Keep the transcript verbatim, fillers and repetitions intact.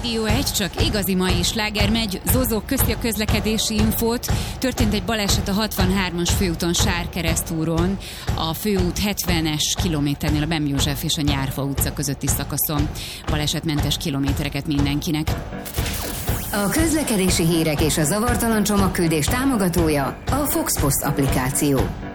Rádió egy, csak igazi mai sláger megy. Zozó közti a közlekedési infót. Történt egy baleset a hatvanhármas főúton Sárkeresztúron, a főút hetvenes kilométernél a Bem József és a Nyárfa utca közötti szakaszon. Balesetmentes kilométereket mindenkinek. A közlekedési hírek és a zavartalan csomagküldés támogatója a Fox Post applikáció.